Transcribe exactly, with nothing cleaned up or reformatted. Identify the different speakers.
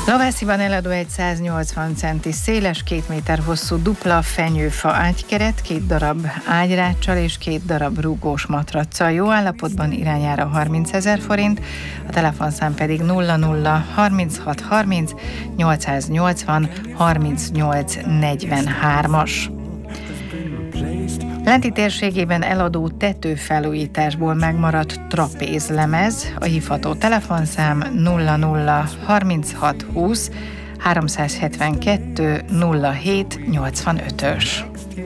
Speaker 1: Lovásziban eladó egy száznyolcvan centi széles, két méter hosszú dupla fenyőfa ágykeret, két darab ágyráccsal és két darab rúgós matraccal. Jó állapotban, irányára harmincezer forint, a telefonszám pedig nulla nulla harminchat harminc nyolcszáznyolcvan harmincnyolc negyvenhármas. Lenti térségében eladó tetőfelújításból megmaradt trapézlemez, a hívható telefonszám nulla nulla harminchat húsz háromszázhetvenkettő nulla hét nyolcvanötös.